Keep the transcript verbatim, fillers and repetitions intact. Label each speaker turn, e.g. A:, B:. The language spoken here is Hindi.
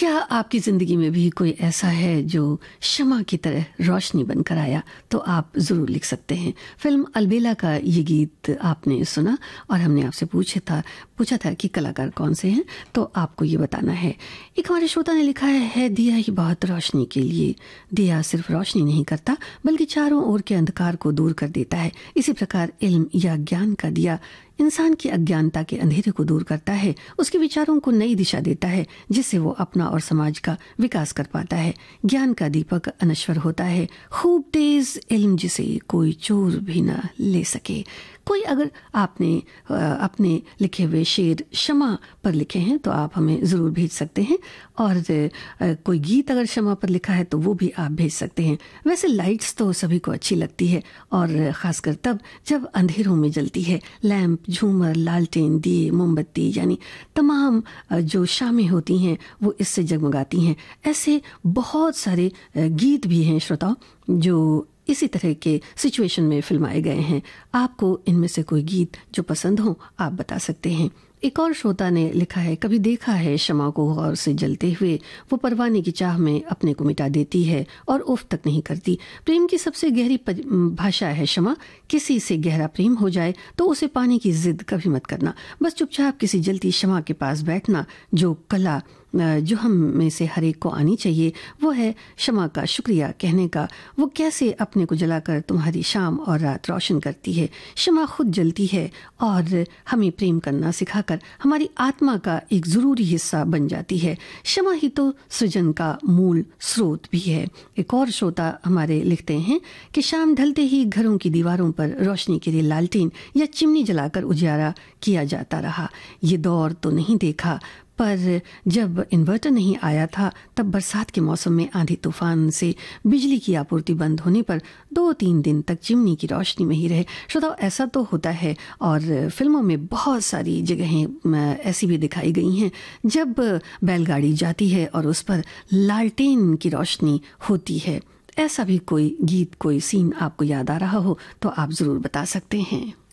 A: क्या आपकी ज़िंदगी में भी कोई ऐसा है जो शमा की तरह रोशनी बनकर आया? तो आप ज़रूर लिख सकते हैं। फिल्म अलबेला का ये गीत आपने सुना और हमने आपसे पूछा था पूछा था कि कलाकार कौन से हैं, तो आपको ये बताना है। एक हमारे श्रोता ने लिखा है, है दिया ही बहुत रोशनी के लिए। दिया सिर्फ रोशनी नहीं करता बल्कि चारों ओर के अंधकार को दूर कर देता है। इसी प्रकार इल्म या ज्ञान का दिया इंसान की अज्ञानता के अंधेरे को दूर करता है, उसके विचारों को नई दिशा देता है, जिससे वो अपना और समाज का विकास कर पाता है। ज्ञान का दीपक अनश्वर होता है, खूब तेज इल्म जिसे कोई चोर भी न ले सके। कोई अगर आपने अपने लिखे हुए शेर शमा पर लिखे हैं तो आप हमें ज़रूर भेज सकते हैं, और कोई गीत अगर शमा पर लिखा है तो वो भी आप भेज सकते हैं। वैसे लाइट्स तो सभी को अच्छी लगती है, और ख़ासकर तब जब अंधेरों में जलती है। लैंप, झूमर, लालटेन, दिए, मोमबत्ती, यानी तमाम जो शामें होती हैं वो इससे जगमगाती हैं। ऐसे बहुत सारे गीत भी हैं श्रोताओ जो इसी तरह के सिचुएशन में फिल्माए गए हैं। आपको इनमें से कोई गीत जो पसंद हो आप बता सकते हैं। एक और श्रोता ने लिखा है, कभी देखा है शमा को गौर से जलते हुए, वो परवाने की चाह में अपने को मिटा देती है और उफ तक नहीं करती। प्रेम की सबसे गहरी भाषा है शमा। किसी से गहरा प्रेम हो जाए तो उसे पाने की जिद कभी मत करना, बस चुपचाप किसी जलती शमा के पास बैठना। जो कला जो हम में से हर एक को आनी चाहिए वो है शमा का शुक्रिया कहने का। वो कैसे अपने को जलाकर तुम्हारी शाम और रात रोशन करती है। शमा खुद जलती है और हमें प्रेम करना सिखाकर हमारी आत्मा का एक ज़रूरी हिस्सा बन जाती है। शमा ही तो सृजन का मूल स्रोत भी है। एक और श्रोता हमारे लिखते हैं कि शाम ढलते ही घरों की दीवारों पर रोशनी के लिए लालटेन या चिमनी जलाकर उजाला किया जाता रहा। ये दौर तो नहीं देखा, पर जब इन्वर्टर नहीं आया था तब बरसात के मौसम में आंधी तूफान से बिजली की आपूर्ति बंद होने पर दो तीन दिन तक चिमनी की रोशनी में ही रहे। श्रोताओ, ऐसा तो होता है, और फिल्मों में बहुत सारी जगहें ऐसी भी दिखाई गई हैं जब बैलगाड़ी जाती है और उस पर लालटेन की रोशनी होती है। ऐसा भी कोई गीत, कोई सीन आपको याद आ रहा हो तो आप ज़रूर बता सकते हैं।